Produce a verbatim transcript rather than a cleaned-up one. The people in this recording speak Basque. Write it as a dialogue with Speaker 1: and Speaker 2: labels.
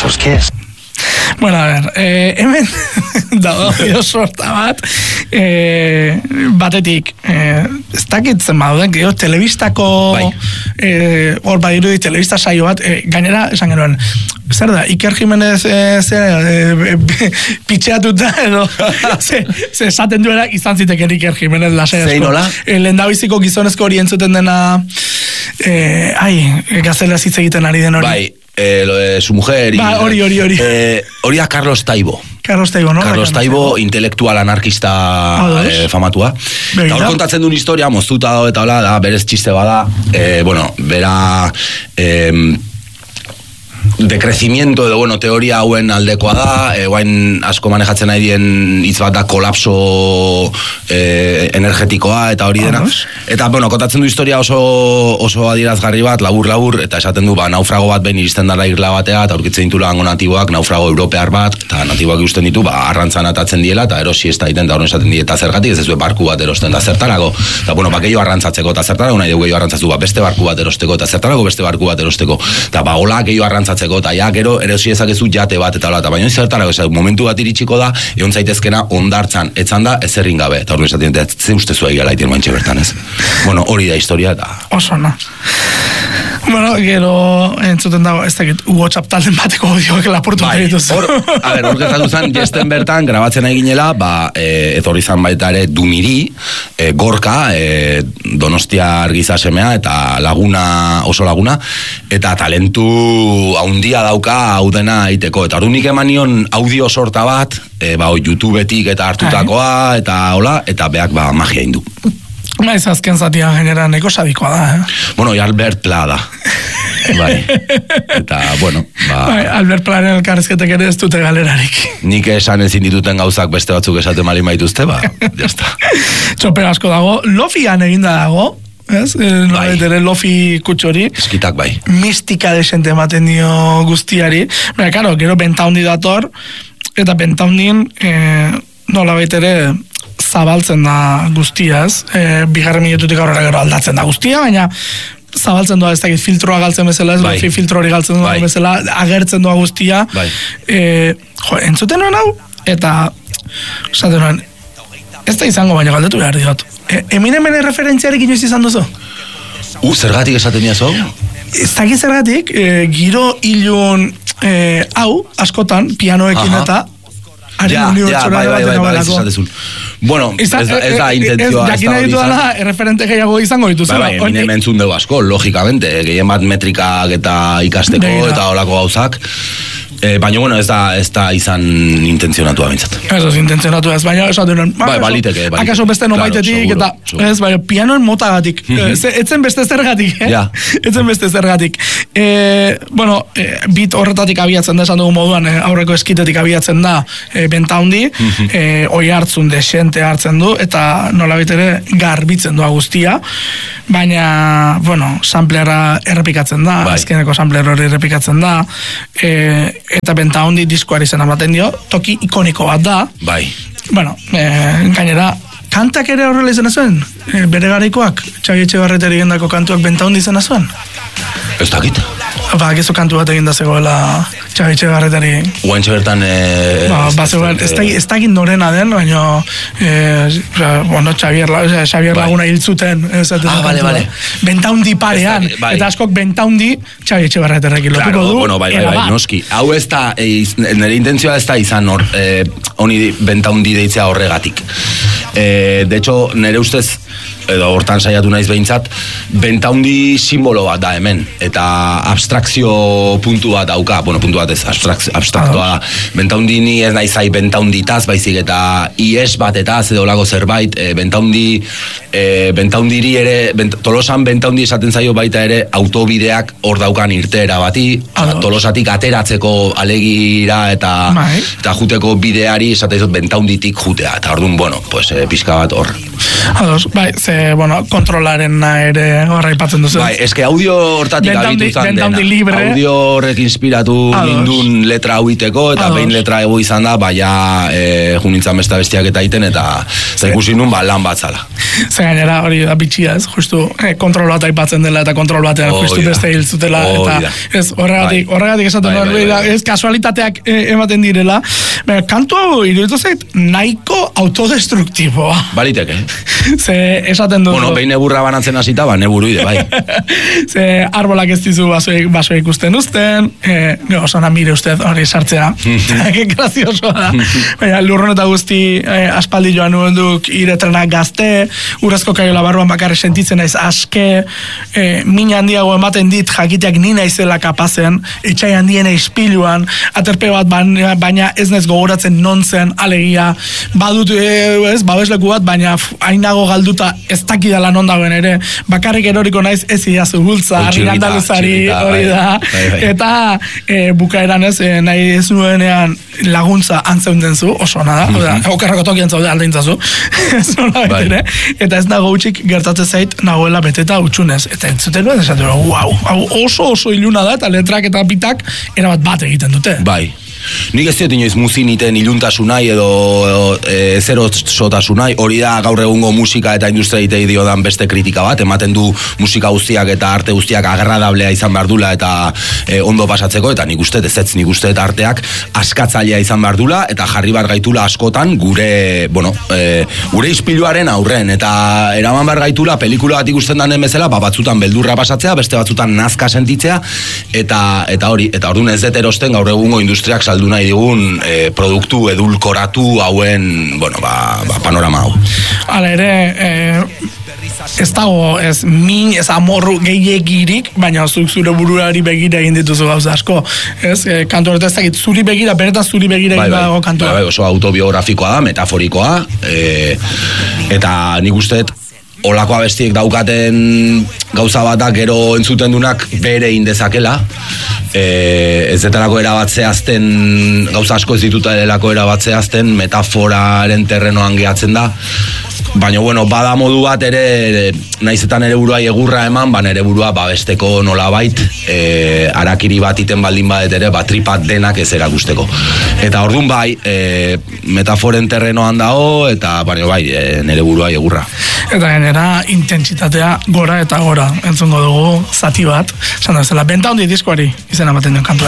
Speaker 1: Pues, ¿qué es?
Speaker 2: Bueno, a ver, eh, hemen dago gero sorta bat, eh, batetik, eh, ez dakitzen bauden, gero telebistako, bai. eh, hor badirudi telebista saio bat, eh, gainera, esan genuen, zer da, Iker Jimenez eh, zer, eh, pitxeatuta, edo, ze, ze esaten duela izan ziteken Iker Jimenez lasai asko.
Speaker 3: Zein nola?
Speaker 2: Eh, lehendabiziko gizonezko hori entzuten dena, eh, ai, gazela hitz egiten ari den hori.
Speaker 3: Bai. Eh, lo de su mujer.
Speaker 2: Ba, hori, hori, hori.
Speaker 3: Eh, hori da Carlos Taibo.
Speaker 2: Carlos Taibo, no?
Speaker 3: Carlos Taibo, intelektual anarkista eh, famatua. Eta hor kontatzen duen historia, moztuta dago eta hola, da, berez txiste bada, eh, bueno, bera... Eh, de crecimiento edo, bueno, teoria hauen aldekoa da, e, guain asko manejatzen nahi dien hitz bat da kolapso e, energetikoa eta hori dena. Eta, bueno, kontatzen du historia oso, oso adierazgarri bat, labur-labur, eta esaten du, ba, naufrago bat behin iristen dara irla batea, eta aurkitzen ditu hango natiboak, naufrago europear bat, eta natiboak ikusten ditu, ba, arrantzan atatzen diela, eta erosi ez da iten, eta horren esaten dieta zergatik, ez ez barku bat erosten da zertarako, eta, bueno, ba, gehiago arrantzatzeko eta zertarako, nahi dugu gehiago arrantzatzu, ba, beste barku bat erosteko, eta zertarako beste barku bat erosteko, eta, ba, hola gehiago arrantzatzeko, eta ja, gero, erosi ezakezu jate bat, eta hola, eta baina zertarako, ez momentu bat iritsiko da, egon zaitezkena ondartzan, etzan da, ezerrin gabe, eta horren esaten, ze uste zua egia laiten mantxe bertan, ez? Bueno, hori da historia, eta...
Speaker 2: Oso, na. Bueno, gero entzuten dago, ez dakit, WhatsApp talden bateko audioak lapurtu
Speaker 3: bai,
Speaker 2: dituzu.
Speaker 3: Hor, a ber, hor gertatu zen, jesten bertan, grabatzen nahi ginela, ba, e, etorri zan baita ere Dumiri, e, Gorka, e, Donostiar gizasemea, eta laguna, oso laguna, eta talentu haundia dauka hau dena egiteko. Eta ordunik emanion audio sorta bat, e, ba, YouTubetik eta hartutakoa, eta hola, eta beak ba, magia indu.
Speaker 2: Naiz azken zatia genera neko sadikoa da, eh?
Speaker 3: Bueno, y Albert Pla da. Bai. Eta, bueno, ba...
Speaker 2: Bai, Albert Plaren elkarrezketek ere ez dute galerarik.
Speaker 3: Nik esan ezin dituten gauzak beste batzuk esaten mali maituzte, ba, jazta.
Speaker 2: Txoper asko dago, Lofian eginda dago, ez? Bai. Ere Lofi kutxori.
Speaker 3: Eskitak bai.
Speaker 2: Mistika desente ematen dio guztiari. Baina, karo, gero Bentaundi dator, eta Bentaundin, eh, nola baitere... zabaltzen da guztiaz, e, bigarren minututik aurrera gero aldatzen da guztia, baina zabaltzen doa ez dakit filtroa galtzen bezala, ez bai. Filtro hori galtzen doa bai. Bezala, agertzen doa guztia, bai. e, jo, entzuten nuen hau, eta esaten nuen, ez da izango baina galdetu behar diot. E, Eminemen referentziarik inoiz izan duzu?
Speaker 3: Uh, zergatik esaten diazo?
Speaker 2: Ez dakit zergatik, e, giro ilun e, hau, askotan, pianoekin Aha. eta
Speaker 3: Ja, ja, bai, bai, bai, bai, esatezun. Bueno, ez da, ez da intentzioa.
Speaker 2: Ez jakina ditu dala, erreferente gehiago izango dituzu.
Speaker 3: Bai, bai, emine mentzun dugu asko, logikamente, gehien bat metrikak eta ikasteko Beira. Eta olako gauzak. Eh, baina, bueno, ez da, ez da izan intentzionatu abintzat. Ez
Speaker 2: ez intentzionatu ez, baina esaten nuen.
Speaker 3: Bai, baliteke, baliteke.
Speaker 2: Akaso beste nomaitetik, eta ez, baina, pianoen motagatik. Etzen beste zergatik, eh?
Speaker 3: Ja.
Speaker 2: Etzen beste zergatik. Eh, bueno, eh, bit horretatik abiatzen da, esan dugu moduan, eh, aurreko eskitetik abiatzen da, eh, Bentaundi, eh, oi hartzun desente hartzen du, eta nola ere garbitzen du guztia, baina, bueno, sampleara errepikatzen da, bai. Azkeneko sampler hori errepikatzen da, eh, eta Bentaundi diskoari zen amaten dio, toki ikoniko bat da.
Speaker 3: Bai.
Speaker 2: Bueno, eh, gainera, kantak ere horrela izena zuen? E, bere garaikoak, Txabi Etxebarretari gendako kantuak Bentaundi izena zuen?
Speaker 3: Ez dakit.
Speaker 2: Ba, gizu kantu bat egin da zegoela Txabi Etxebarretari.
Speaker 3: Guantxe bertan... E,
Speaker 2: ba, ba zegoen, ez da egin norena den, baina... E, bueno, Xavier, Xavier bai. Laguna hiltzuten.
Speaker 3: Ah, bale, bale.
Speaker 2: Bentaundi parean, bai. Eta askok Bentaundi Txabi Etxebarretari lotuko
Speaker 3: claro,
Speaker 2: du.
Speaker 3: Bueno, bai, bai, bai, noski. Hau ez da, e, nire intentzioa ez da izan hor, e, honi Bentaundi deitzea horregatik. E, de hecho, nire ustez, edo hortan saiatu naiz behintzat, Bentaundi simbolo bat da hemen, eta abstrakzio puntu bat dauka, bueno, puntu bat ez, abstraktoa da. Bentaundi ni ez naizai Bentaunditaz, baizik eta ies bat eta edo lago zerbait, e, Bentaundi, e, Bentaundiri ere, bent, Tolosan Bentaundi esaten zaio baita ere, autobideak hor daukan irteera bati, Tolosatik ateratzeko alegira eta, eta juteko bideari esaten zaio Bentaunditik jutea, eta orduan, bueno, pues, e, pixka bat hor.
Speaker 2: Ados, bai, ze, bueno, kontrolaren ere horra ipatzen duzu.
Speaker 3: Bai, eske audio hortatik abitu zan dena. Audio horrek inspiratu nindun letra hauiteko, eta behin letra ego izan da, baina e, junintzan besta bestiak eta iten, eta zekusi nun ba, lan bat zala.
Speaker 2: Ze gainera hori da bitxia ez, justu eh, kontrol bat aipatzen dela, eta kontrol batean oh, justu beste hil zutela, eta ez, horregatik, bai. horregatik esaten bai, bai, bai. Ez kasualitateak eh, ematen direla. Baina, kantu hau iruditu zait nahiko autodestruktiboa.
Speaker 3: Baliteke, eh?
Speaker 2: Ze esaten dut.
Speaker 3: Bueno, behin eburra banatzen hasita, ba, neburuide, bai.
Speaker 2: Ze arbolak ez dizu basoek, basoek ikusten uzten, eh, oso na mire usted hori sartzea. Que graziosoa da. Baina, lurron eta guzti eh, aspaldi joan nuen duk iretrenak gazte, urazko kaiola barruan bakarri sentitzen naiz aske, eh, min handiago ematen dit jakiteak ni naizela kapazen, etxai handiena ispiluan, aterpe bat baina ez naiz gogoratzen non zen, alegia, badut eh, ez, babesleku bat, baina hainago galduta ez dakidala non dagoen ere, bakarrik eroriko naiz ez iazu bultza, harri andaluzari hori da, bai, bai. Eta e, bukaeran ez, e, nahi ez nuenean laguntza antzeunden zu, oso nada, mm-hmm. okerrako tokian zaude aldeintzazu, ez nola bai. Betere, eta ez nago utxik gertatzen zait nagoela beteta utxunez, eta entzuten duen esatu, wow, oso oso iluna da, eta letrak eta bitak erabat bat egiten dute.
Speaker 3: Bai. Nik ez dut inoiz muzin iten iluntasunai edo e, zero sotasunai, hori da gaur egungo musika eta industria itei diodan beste kritika bat, ematen du musika guztiak eta arte guztiak agradablea izan behar dula eta e, ondo pasatzeko, eta nik uste, ez ez nik uste eta arteak askatzailea izan behar dula, eta jarri bar gaitula askotan gure, bueno, e, gure ispiluaren aurren, eta eraman behar gaitula pelikula bat ikusten danen bezala, ba, batzutan beldurra pasatzea, beste batzutan nazka sentitzea, eta eta hori, eta orduan ez dut erosten gaur egungo industriak saldu nahi digun e, produktu edulkoratu hauen, bueno, ba, ba panorama hau.
Speaker 2: Hala ere, e, ez dago, ez min, ez amorru gehiagirik, baina zuk zure buruari begira egin dituzu gauza asko. Ez, e, kantu horretu ez dakit, zuri begira, benetan zuri begira egin bai, dago kantua.
Speaker 3: Bai, bai, oso autobiografikoa da, metaforikoa, e, eta nik usteet, olako abestiek daukaten gauza batak gero entzuten dunak bere indezakela, e, ez detarako erabatzeazten, gauza asko ez dituta delako erabatzeazten, metaforaren terrenoan gehatzen da, baina bueno, bada modu bat ere, naizetan ere burua egurra eman, ba nere burua babesteko nolabait, e, arakiri bat iten baldin badet ere, ba tripat denak ez erakusteko. Eta orduan bai, e, metaforen terrenoan dago, eta baina bai, e, nere burua egurra.
Speaker 2: Eta genera, intentsitatea gora eta gora entzungo dugu zati bat, esan da zela, benta hondi diskoari izena ematen duen kantua.